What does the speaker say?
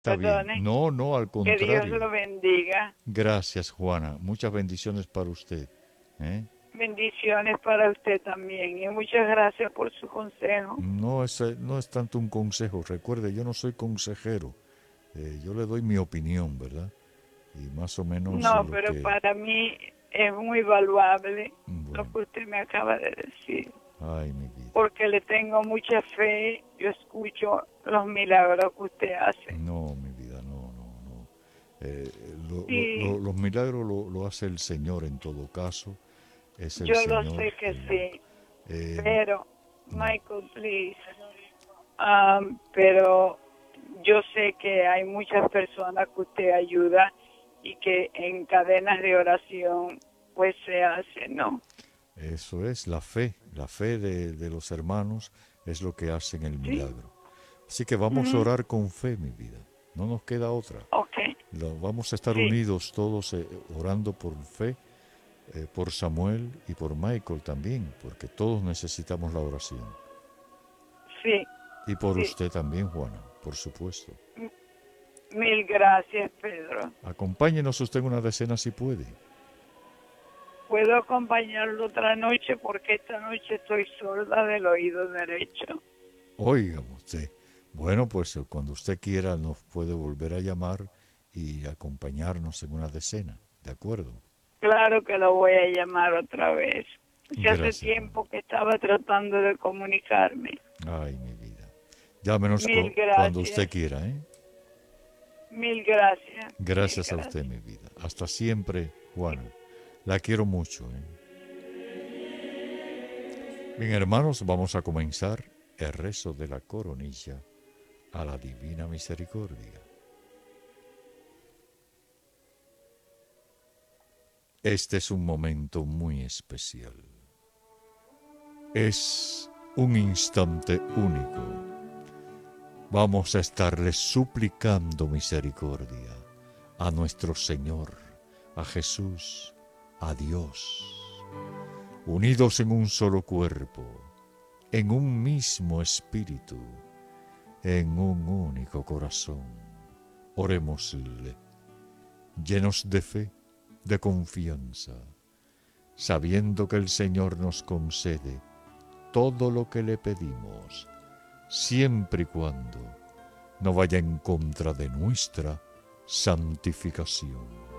Está bien. Perdone. No, no, al Que Dios contrario. lo bendiga. Gracias, Juana. Muchas bendiciones para usted. ¿Eh? Bendiciones para usted también. Y muchas gracias por su consejo. No es tanto un consejo. Recuerde, yo no soy consejero. Yo le doy mi opinión, ¿verdad? Y más o menos No, lo pero que... para mí es muy valuable lo Bueno, que usted me acaba de decir. ay, mi vida. Porque le tengo mucha fe. Yo escucho los milagros que usted hace. No, mi vida, no, no, no. Eh, Sí, los milagros lo hace el Señor en todo caso. Es el yo lo Señor sé que que... sí. eh, Pero, no, Michael, please. Pero yo sé que hay muchas personas que usted ayuda y que en cadenas de oración pues se hace, ¿no? eso es la fe de los hermanos es lo que hacen el Sí. milagro. Así que vamos a Ujú. orar con fe, mi vida. No nos queda otra. Ok, Vamos a estar sí, unidos todos orando por fe, por Samuel y por Michael también, porque todos necesitamos la oración. sí, Y por sí. usted también, Juana, por supuesto. M- Mil gracias, Pedro. Acompáñenos usted en una decena si puede. Puedo acompañarlo otra noche porque esta noche estoy sorda del oído derecho. Oiga usted. Bueno, pues cuando usted quiera nos puede volver a llamar y acompañarnos en una decena. ¿De acuerdo? Claro que lo voy a llamar otra vez. Ya hace Gracias, Juana. tiempo que estaba tratando de comunicarme. Ay, mi vida. Llámenos Mil cuando usted gracias, quiera, ¿eh? mil gracias, mil Gracias a usted, gracias. mi vida. Hasta siempre, Juana. La quiero mucho, ¿eh? Bien, hermanos, vamos a comenzar el rezo de la coronilla a la Divina Misericordia. Este es un momento muy especial. Es un instante único. Vamos a estarle suplicando misericordia a nuestro Señor, a Jesús, a Dios, unidos en un solo cuerpo, en un mismo espíritu, en un único corazón. Orémosle, llenos de fe, de confianza, sabiendo que el Señor nos concede todo lo que le pedimos, siempre y cuando no vaya en contra de nuestra santificación.